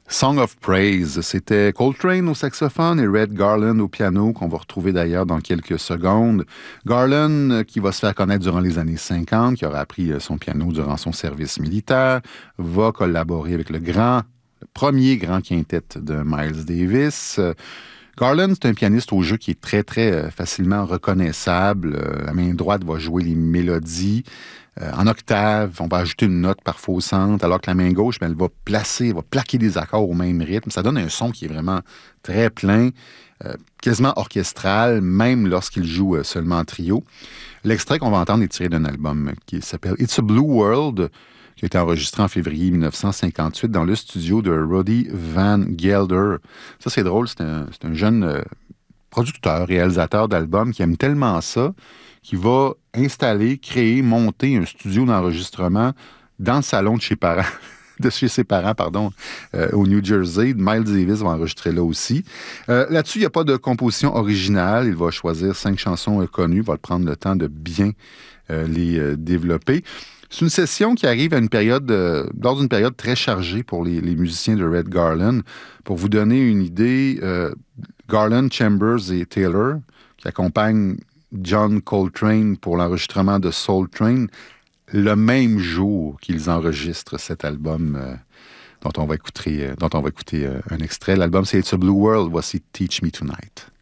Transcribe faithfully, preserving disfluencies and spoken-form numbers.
Song of Praise, c'était Coltrane au saxophone et Red Garland au piano, qu'on va retrouver d'ailleurs dans quelques secondes. Garland, euh, qui va se faire connaître durant les années cinquante, qui aura appris euh, son piano durant son service militaire, va collaborer avec le grand, le premier grand quintet de Miles Davis. Euh, Garland, c'est un pianiste au jeu qui est très, très euh, facilement reconnaissable. Euh, la main droite va jouer les mélodies. Euh, en octave, on va ajouter une note parfois au centre, alors que la main gauche, ben, elle va placer, elle va plaquer des accords au même rythme. Ça donne un son qui est vraiment très plein, euh, quasiment orchestral, même lorsqu'il joue euh, seulement en trio. L'extrait qu'on va entendre est tiré d'un album qui s'appelle It's a Blue World, qui a été enregistré en février dix-neuf cent cinquante-huit dans le studio de Roddy Van Gelder. Ça, c'est drôle, c'est un, c'est un jeune euh, producteur, réalisateur d'albums qui aime tellement ça, qui va installer, créer, monter un studio d'enregistrement dans le salon de chez parents, de chez ses parents, pardon, euh, au New Jersey. Miles Davis va enregistrer là aussi. Euh, là-dessus, il n'y a pas de composition originale. Il va choisir cinq chansons euh, connues, va prendre le temps de bien euh, les euh, développer. C'est une session qui arrive à une période, euh, lors d'une période très chargée pour les, les musiciens de Red Garland. Pour vous donner une idée, euh, Garland, Chambers et Taylor, qui accompagnent John Coltrane pour l'enregistrement de Soul Train, le même jour qu'ils enregistrent cet album euh, dont on va écouter, euh, dont on va écouter euh, un extrait. L'album, c'est It's a Blue World. Voici Teach Me Tonight.